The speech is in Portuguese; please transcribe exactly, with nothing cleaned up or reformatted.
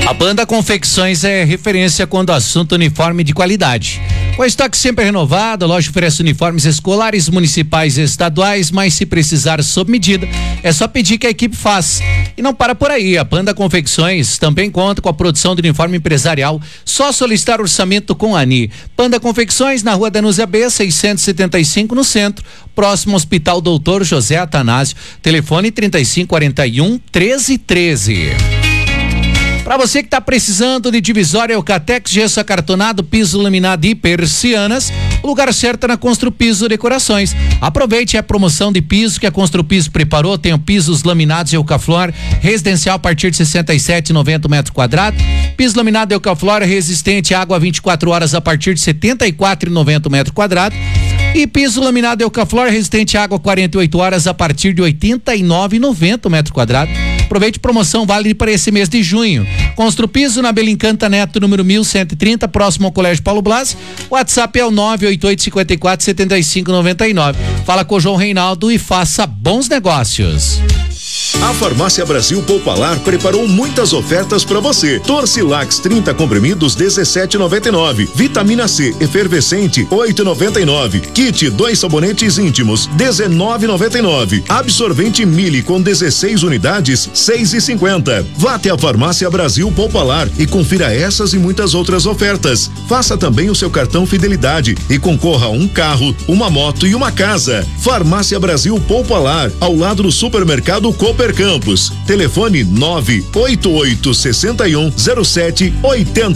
A Panda Confecções é referência quando o assunto uniforme de qualidade. Com estoque sempre renovado, a loja oferece uniformes escolares, municipais e estaduais, mas se precisar sob medida, é só pedir que a equipe faz. E não para por aí, a Panda Confecções também conta com a produção de uniforme empresarial, só solicitar orçamento com a ANI. Panda Confecções, na rua Danúzia B, seiscentos e setenta e cinco, no centro, próximo ao Hospital Doutor José Atanásio, telefone trinta e cinco quarenta e um, treze treze. Para você que está precisando de divisória Eucatex, gesso acartonado, piso laminado e persianas, o lugar certo é na Construpiso Decorações. Aproveite a promoção de piso que a Construpiso preparou. Tem pisos laminados Eucaflor, residencial a partir de sessenta e sete e noventa metros quadrados. Piso laminado Eucaflor resistente à água vinte e quatro horas a partir de setenta e quatro e noventa metros quadrados. E piso laminado Eucaflor resistente à água quarenta e oito horas a partir de oitenta e nove e noventa metros quadrados. Aproveite promoção válida para esse mês de junho. Construpiso na Belincanta Neto, número mil cento e trinta, próximo ao Colégio Paulo Blas. O WhatsApp é o nove oito oito, cinco quatro, sete cinco nove nove. Fala com o João Reinaldo e faça bons negócios. A Farmácia Brasil Poupalar preparou muitas ofertas para você. Torcilax trinta comprimidos dezessete e noventa e nove. Vitamina C efervescente oito e noventa e nove. Kit dois sabonetes íntimos dezenove e noventa e nove. Absorvente Mili com dezesseis unidades seis e cinquenta. Vá até a Farmácia Brasil Poupalar e confira essas e muitas outras ofertas. Faça também o seu cartão Fidelidade e concorra a um carro, uma moto e uma casa. Farmácia Brasil Poupalar, ao lado do supermercado Cooper Campos. Telefone nove oito oito, sessenta e um, zero sete, oitenta.